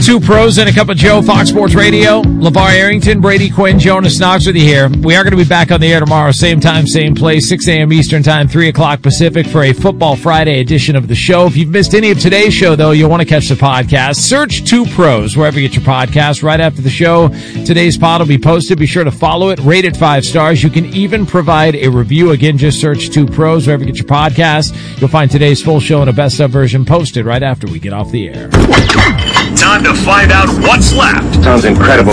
Two pros and a cup of Joe, Fox Sports Radio. LeVar Arrington, Brady Quinn, Jonas Knox with you here. We are going to be back on the air tomorrow, same time, same place, 6 a.m. Eastern Time, 3 o'clock Pacific for a Football Friday edition of the show. If you've missed any of today's show, though, you'll want to catch the podcast. Search Two Pros wherever you get your podcast. Right after the show, today's pod will be posted. Be sure to follow it, rate it 5 stars. You can even provide a review. Again, just search Two Pros wherever you get your podcast. You'll find today's full show in a best-of version posted right after we get off the air. Time to find out what's left. Sounds incredible.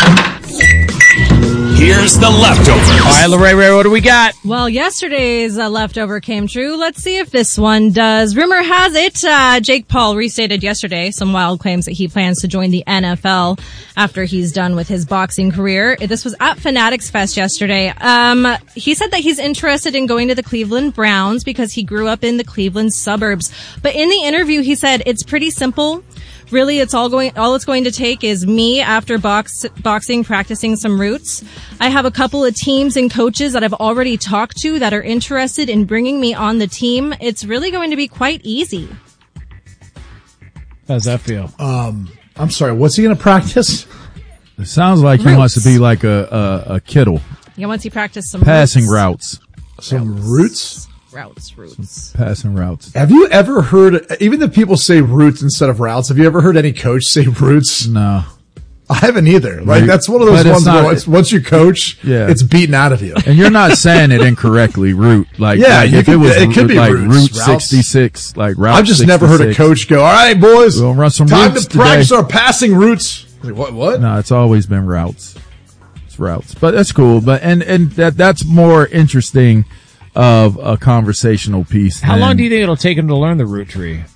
Here's the leftovers. All right, Lorraine, what do we got? Well, yesterday's leftover came true. Let's see if this one does. Rumor has it, Jake Paul restated yesterday some wild claims that he plans to join the NFL after he's done with his boxing career. This was at Fanatics Fest yesterday. He said that he's interested in going to the Cleveland Browns because he grew up in the Cleveland suburbs. But in the interview, he said it's pretty simple. Really, all it's going to take is me after boxing, practicing some roots. I have a couple of teams and coaches that I've already talked to that are interested in bringing me on the team. It's really going to be quite easy. How's that feel? I'm sorry, what's he going to practice? It sounds like he wants to be like a Kittle. Yeah, once he practiced some passing routes. Some roots? Routes. Passing routes. Have you ever heard, even if people say roots instead of routes, have you ever heard any coach say roots? No. I haven't either. Like, that's one of those ones where once you coach, it's beaten out of you. And you're not saying it incorrectly, root. Like, it could be like route 66, like route I've just 66. never heard a coach go, all right, boys, we'll run some time routes to practice today. our passing routes. Like, what? No, it's always been routes. It's routes. But that's cool. But, and that's more interesting of a conversational piece. How long do you think it'll take him to learn the root tree?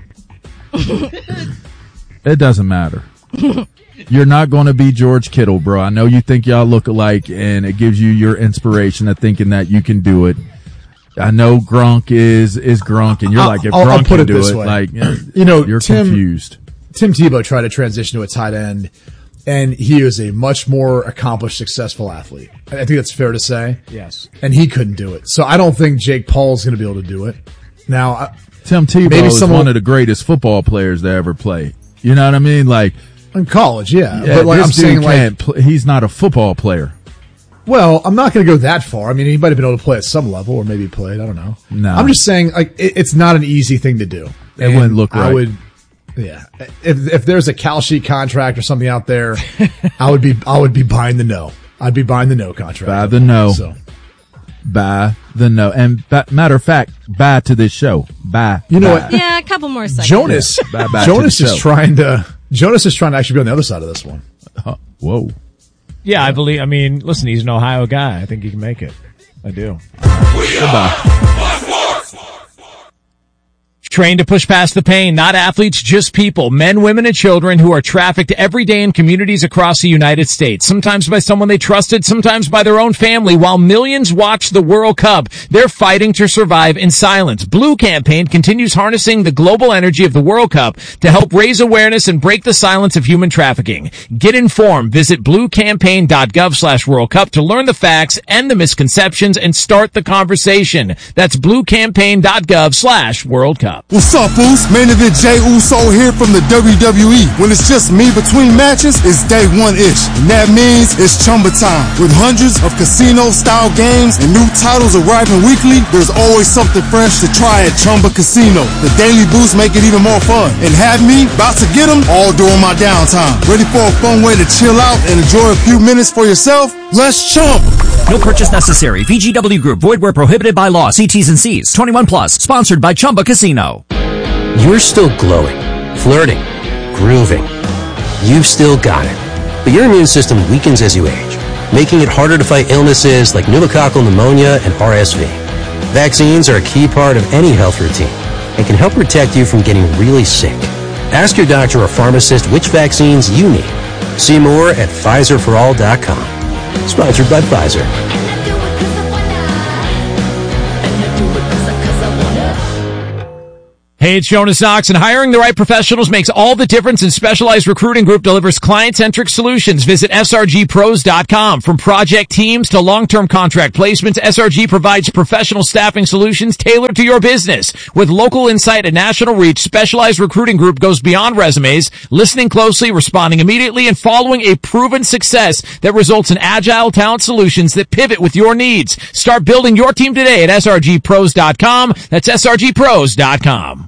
It doesn't matter. You're not going to be George Kittle, bro. I know you think y'all look alike, and it gives you your inspiration of thinking that you can do it. I know Gronk is Gronk, and you're like, if Gronk can do it, like, you know, you're confused. Tim Tebow tried to transition to a tight end, and he is a much more accomplished, successful athlete. I think that's fair to say. Yes. And he couldn't do it. So I don't think Jake Paul's going to be able to do it. Now, Tim Tebow is one of the greatest football players to ever play. You know what I mean? Like, in college, yeah. But like, I'm saying, like, he's not a football player. Well, I'm not going to go that far. I mean, he might have been able to play at some level, or maybe he played. I don't know. No. I'm just saying, like, it's not an easy thing to do. It wouldn't look right. Yeah. If there's a Cal Sheet contract or something out there, I would be buying the no. I'd be buying the no contract. Buy the no. So. Buy the no. And matter of fact, buy to this show. Buy. You know what? Yeah, a couple more seconds. Jonas is trying to actually be on the other side of this one. Whoa. Yeah, I mean, listen, he's an Ohio guy. I think he can make it. I do. Goodbye. Trained to push past the pain, not athletes, just people, men, women, and children who are trafficked every day in communities across the United States, sometimes by someone they trusted, sometimes by their own family. While millions watch the World Cup, they're fighting to survive in silence. Blue Campaign continues harnessing the global energy of the World Cup to help raise awareness and break the silence of human trafficking. Get informed. Visit bluecampaign.gov/World Cup to learn the facts and the misconceptions and start the conversation. That's bluecampaign.gov/World Cup. What's up, Uso? Main event Jey Uso here from the WWE. When it's just me between matches, it's day one-ish. And that means it's Chumba time. With hundreds of casino-style games and new titles arriving weekly, there's always something fresh to try at Chumba Casino. The daily boosts make it even more fun. And have me about to get them all during my downtime. Ready for a fun way to chill out and enjoy a few minutes for yourself? Let's chump! No purchase necessary. VGW Group. Void where prohibited by law. See T's and C's. 21 plus. Sponsored by Chumba Casino. You're still glowing, flirting, grooving. You've still got it. But your immune system weakens as you age, making it harder to fight illnesses like pneumococcal pneumonia and RSV. Vaccines are a key part of any health routine and can help protect you from getting really sick. Ask your doctor or pharmacist which vaccines you need. See more at PfizerForAll.com. Sponsored by Pfizer. Hey, it's Jonas Knox, and hiring the right professionals makes all the difference, and Specialized Recruiting Group delivers client-centric solutions. Visit srgpros.com. From project teams to long-term contract placements, SRG provides professional staffing solutions tailored to your business. With local insight and national reach, Specialized Recruiting Group goes beyond resumes, listening closely, responding immediately, and following a proven success that results in agile talent solutions that pivot with your needs. Start building your team today at srgpros.com. That's srgpros.com.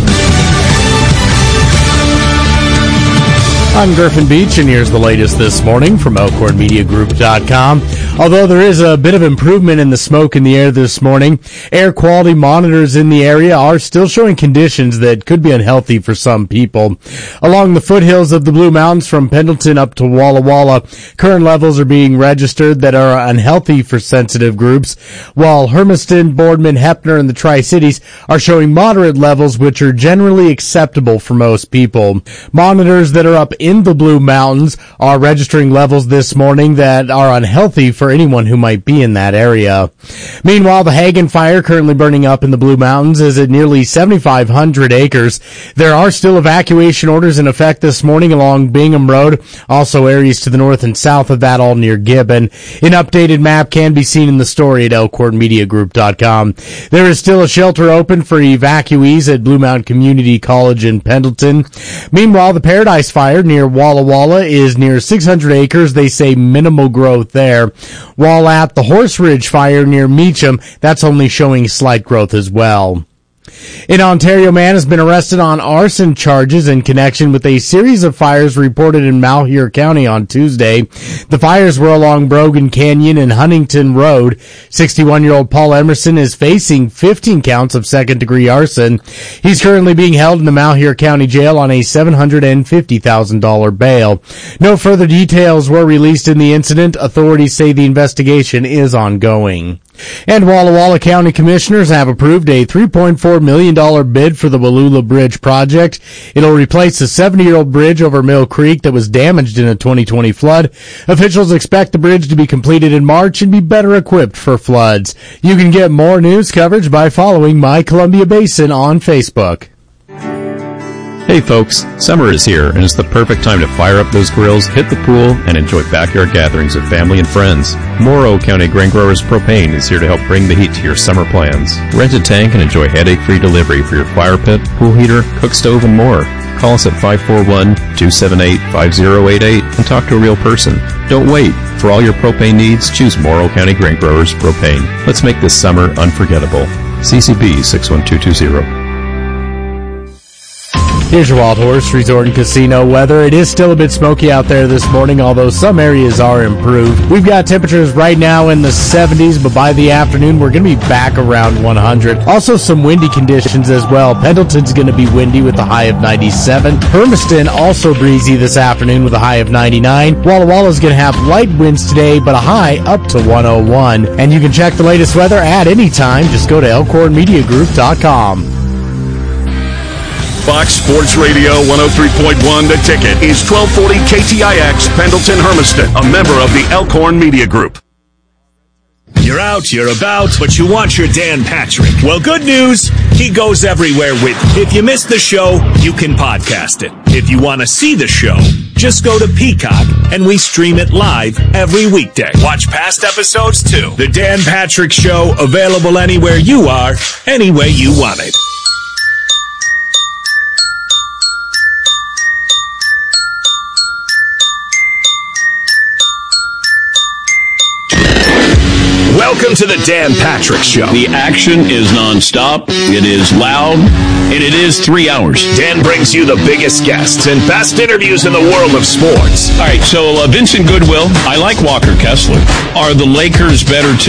I'm Griffin Beach, and here's the latest this morning from ElkhornMediaGroup.com. Although there is a bit of improvement in the smoke in the air this morning, air quality monitors in the area are still showing conditions that could be unhealthy for some people. Along the foothills of the Blue Mountains from Pendleton up to Walla Walla, current levels are being registered that are unhealthy for sensitive groups, while Hermiston, Boardman, Heppner, and the Tri-Cities are showing moderate levels which are generally acceptable for most people. Monitors that are up in the Blue Mountains are registering levels this morning that are unhealthy for anyone who might be in that area. Meanwhile, the Hagen fire currently burning up in the Blue Mountains is at nearly 7,500 acres. There are still evacuation orders in effect this morning along Bingham Road, also areas to the north and south of that, all near Gibbon. An updated map can be seen in the story at ElkhornMediaGroup.com. There is still a shelter open for evacuees at Blue Mountain Community College in Pendleton. Meanwhile, the Paradise Fire near Walla Walla is near 600 acres. They say minimal growth there. While at the Horse Ridge Fire near Meacham, that's only showing slight growth as well. An Ontario man has been arrested on arson charges in connection with a series of fires reported in Malheur County on Tuesday. The fires were along Brogan Canyon and Huntington Road. 61-year-old Paul Emerson is facing 15 counts of second-degree arson. He's currently being held in the Malheur County Jail on a $750,000 bail. No further details were released in the incident. Authorities say the investigation is ongoing. And Walla Walla County Commissioners have approved a $3.4 million bid for the Wallula Bridge project. It'll replace the 70-year-old bridge over Mill Creek that was damaged in a 2020 flood. Officials expect the bridge to be completed in March and be better equipped for floods. You can get more news coverage by following My Columbia Basin on Facebook. Hey folks, summer is here and it's the perfect time to fire up those grills, hit the pool, and enjoy backyard gatherings with family and friends. Morrow County Grain Growers Propane is here to help bring the heat to your summer plans. Rent a tank and enjoy headache-free delivery for your fire pit, pool heater, cook stove, and more. Call us at 541-278-5088 and talk to a real person. Don't wait. For all your propane needs, choose Morrow County Grain Growers Propane. Let's make this summer unforgettable. CCB 61220. Here's your Wild Horse Resort and Casino weather. It is still a bit smoky out there this morning, although some areas are improved. We've got temperatures right now in the 70s, but by the afternoon, we're going to be back around 100. Also, some windy conditions as well. Pendleton's going to be windy with a high of 97. Hermiston also breezy this afternoon with a high of 99. Walla Walla's going to have light winds today, but a high up to 101. And you can check the latest weather at any time. Just go to ElkhornMediaGroup.com. Fox Sports Radio 103.1 The Ticket is 1240 KTIX Pendleton Hermiston, a member of the Elkhorn Media Group. You're out, you're about, but you want your Dan Patrick. Well, good news, he goes everywhere with you. If you missed the show, you can podcast it. If you want to see the show, just go to Peacock, and we stream it live every weekday. Watch past episodes, too. The Dan Patrick Show, available anywhere you are, any way you want it. Welcome to the Dan Patrick Show. The action is nonstop, it is loud, and it is 3 hours. Dan brings you the biggest guests and best interviews in the world of sports. All right, so Vincent Goodwill, I like Walker Kessler. Are the Lakers better